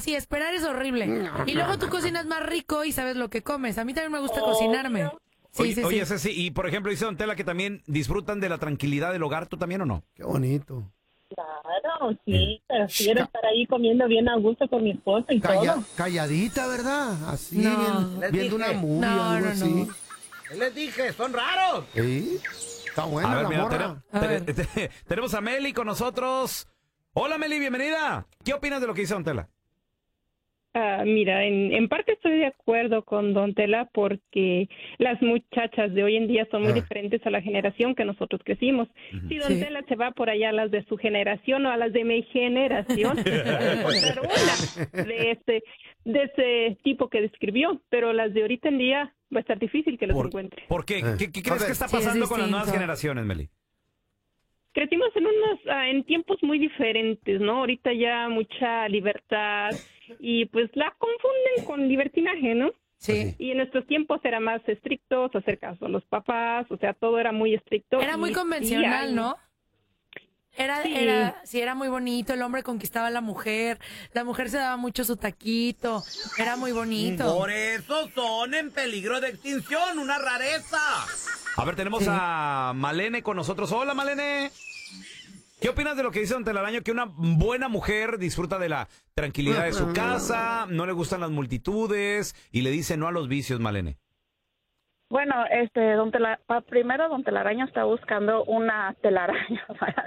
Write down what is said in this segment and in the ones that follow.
así, esperar es horrible. Y luego tú cocinas más rico y sabes lo que comes. A mí también me gusta cocinarme. Sí, Oye, sí, oye, sí. Ceci, y por ejemplo, dice Don Tela que también disfrutan de la tranquilidad del hogar, ¿tú también o no? Qué bonito. Claro, sí, prefiero estar ahí comiendo bien a gusto con mi esposa y todo. Calladita, ¿verdad? Así, No. viendo una movie, No, algo no, así. no. ¿Qué les dije? ¡Son raros! Sí, está buena A ver, la mira, morra. tenemos a Meli con nosotros. Hola, Meli, bienvenida. ¿Qué opinas de lo que dice Don Tela? Mira, en parte estoy de acuerdo con Don Tela porque las muchachas de hoy en día son muy diferentes a la generación que nosotros crecimos. Si Don Tela se va por allá a las de su generación o a las de mi generación, encontrar una de ese tipo que describió, pero las de ahorita en día va a estar difícil que los encuentre. ¿Por qué? ¿Qué crees que está pasando con las nuevas generaciones, Meli? Crecimos en tiempos muy diferentes, ¿no? Ahorita ya mucha libertad y pues la confunden con libertinaje, ¿no? Sí. Y en nuestros tiempos era más estrictos, hacer caso a los papás, o sea, todo era muy estricto. Era muy convencional, ¿no? Era muy bonito, el hombre conquistaba a la mujer se daba mucho su taquito, era muy bonito. Por eso son en peligro de extinción, una rareza. A ver, tenemos a Malene con nosotros. Hola, Malene. ¿Qué opinas de lo que dice Don Telaraño? Que una buena mujer disfruta de la tranquilidad de su casa, no le gustan las multitudes y le dice no a los vicios, Malene. Bueno, primero Don Telaraño está buscando una telaraña.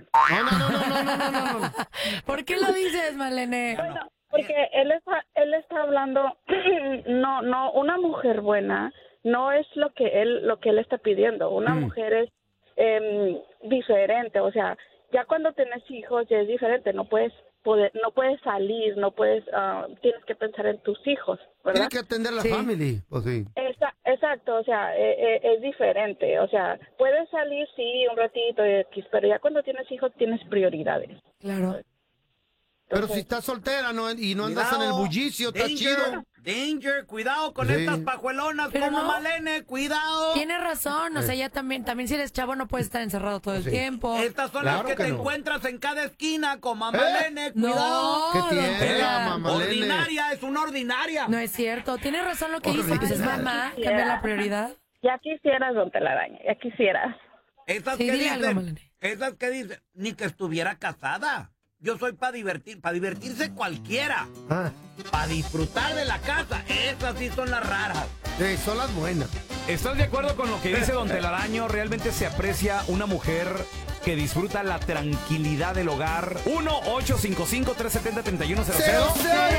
No. ¿Por qué lo dices, Malene? Bueno, porque él está hablando, no, una mujer buena no es lo que él está pidiendo. Una mujer es diferente, o sea, ya cuando tienes hijos ya es diferente, no puedes salir, tienes que pensar en tus hijos, ¿verdad? Tienes que atender a la family, pues sí. Exacto, o sea, es diferente, o sea, puedes salir, sí, un ratito, pero ya cuando tienes hijos tienes prioridades. Claro. Pero si estás soltera y no andas en el bullicio, está chido. Danger, cuidado con estas pajuelonas como Malene, cuidado. Tienes razón, o sea, ya también si eres chavo no puedes estar encerrado todo el tiempo. Estas son las que te encuentras en cada esquina con Malene, cuidado. ¿Qué tiene la Malene? Ordinaria, es una ordinaria. No es cierto, tienes razón lo que dices, pues es mamá, cambia la prioridad. Ya quisieras, Don Telaraña, ya quisieras. Esas que dicen, ni que estuviera casada. Yo soy para divertirse cualquiera. Para disfrutar de la casa. Esas sí son las raras. Sí, son las buenas. ¿Estás de acuerdo con lo que dice Don Telaraño? Realmente se aprecia una mujer que disfruta la tranquilidad del hogar. 1-855-370-3100.